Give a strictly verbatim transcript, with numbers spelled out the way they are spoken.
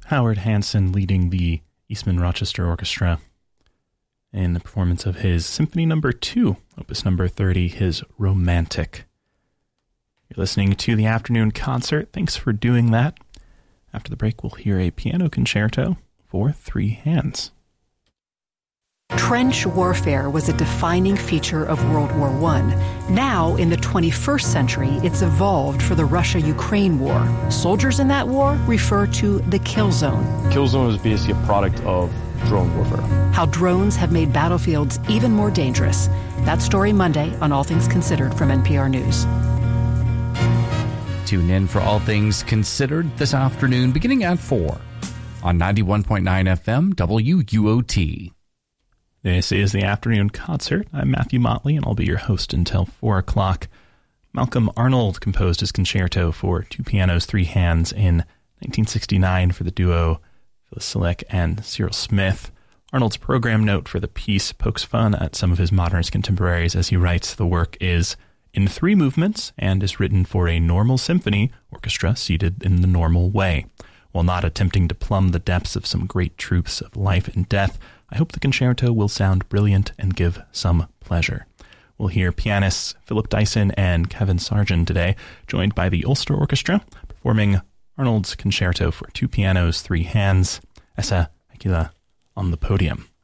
Howard Hanson leading the Eastman Rochester Orchestra in the performance of his Symphony Number Two, Opus Number thirty, his Romantic. You're listening to the afternoon concert. Thanks for doing that. After the break, we'll hear a piano concerto for three hands. Trench warfare was a defining feature of World War One. Now, in the twenty-first century, it's evolved for the Russia-Ukraine war. Soldiers in that war refer to the kill zone. Kill zone is basically a product of drone warfare. How drones have made battlefields even more dangerous. That story Monday on All Things Considered from N P R News. Tune in for All Things Considered this afternoon, beginning at four on ninety-one point nine F M W U O T. This is the afternoon concert. I'm Matthew Motley, and I'll be your host until four o'clock. Malcolm Arnold composed his concerto for two pianos, three hands in nineteen sixty-nine for the duo Phyllis Selleck and Cyril Smith. Arnold's program note for the piece pokes fun at some of his modernist contemporaries as he writes, the work is in three movements and is written for a normal symphony orchestra seated in the normal way. While not attempting to plumb the depths of some great truths of life and death, I hope the concerto will sound brilliant and give some pleasure. We'll hear pianists Philip Dyson and Kevin Sargent today, joined by the Ulster Orchestra, performing Arnold's concerto for two pianos, three hands. Essa Aquila on the podium.